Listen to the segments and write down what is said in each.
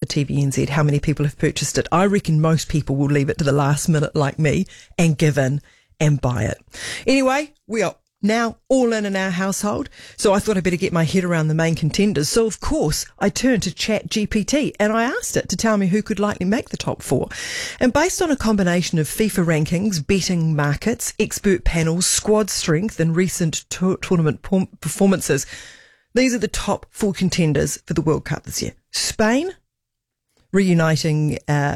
TVNZ how many people have purchased it. I reckon most people will leave it to the last minute like me and give in and buy it. Anyway, we are now all in our household, so I thought I'd better get my head around the main contenders. So of course I turned to ChatGPT and I asked it to tell me who could likely make the top four. And based on a combination of FIFA rankings, betting markets, expert panels, squad strength and recent tournament performances, these are the top four contenders for the World Cup this year. Spain, reigning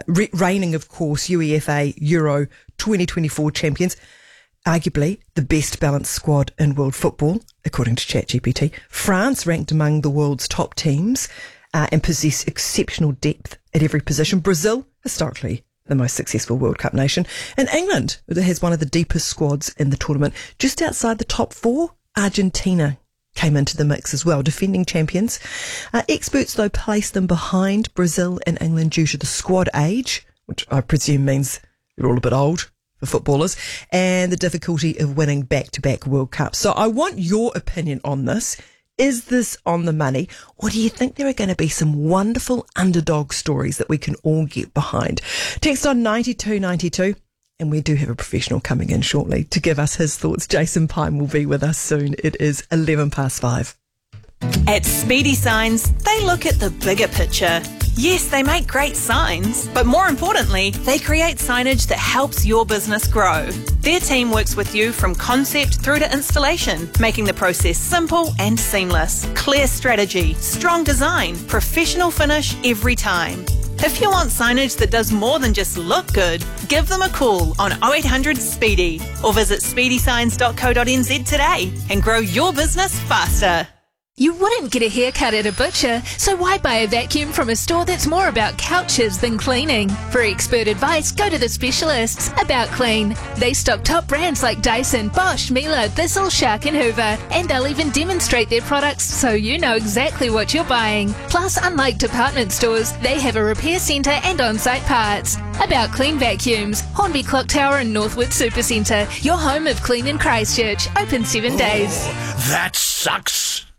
of course UEFA Euro 2024 champions, arguably the best balanced squad in world football, according to ChatGPT. France, ranked among the world's top teams and possess exceptional depth at every position. Brazil, historically the most successful World Cup nation. And England, that has one of the deepest squads in the tournament. Just outside the top four, Argentina came into the mix as well, defending champions. Experts, though, place them behind Brazil and England due to the squad age, which I presume means they're all a bit old for footballers, and the difficulty of winning back-to-back World Cups. So I want your opinion on this. Is this on the money, or do you think there are going to be some wonderful underdog stories that we can all get behind? Text on 9292, and we do have a professional coming in shortly to give us his thoughts. Jason Pine will be with us soon. It is 5:11. At Speedy Signs, they look at the bigger picture. Yes, they make great signs, but more importantly, they create signage that helps your business grow. Their team works with you from concept through to installation, making the process simple and seamless. Clear strategy, strong design, professional finish every time. If you want signage that does more than just look good, give them a call on 0800 SPEEDY or visit speedysigns.co.nz today and grow your business faster. You wouldn't get a haircut at a butcher, so why buy a vacuum from a store that's more about couches than cleaning? For expert advice, go to the specialists, About Clean. They stock top brands like Dyson, Bosch, Miele, Thistle, Shark and Hoover, and they'll even demonstrate their products so you know exactly what you're buying. Plus, unlike department stores, they have a repair centre and on-site parts. About Clean Vacuums, Hornby Clock Tower and Northwood Supercentre, your home of clean in Christchurch, open 7 days. That sucks.